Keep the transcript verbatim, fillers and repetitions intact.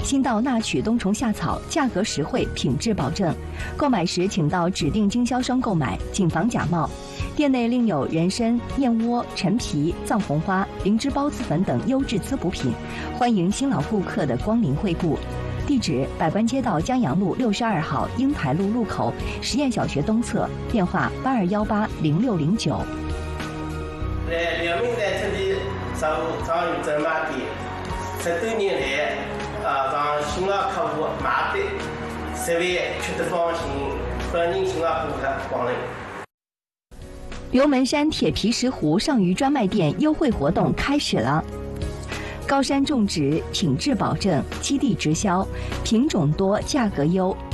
新到纳曲冬虫夏草，价格实惠，品质保证。购买时请到指定经销商购买，谨防假冒。店内另有人参、燕窝、陈皮、藏红花、灵芝孢子粉等优质滋补品，欢迎新老顾客的光临惠顾。地址：百官街道江阳路六十二号英台路路口实验小学东侧，电话八二幺八零六零九。 在辽宁在这里商务张宇珍买店，十多年来啊，让新老客户买的食饭吃得放心，欢迎新老顾客光临。 刘门山铁皮石斛上虞专卖店优惠活动开始了。高山种植，品质保证，基地直销，品种多，价格优，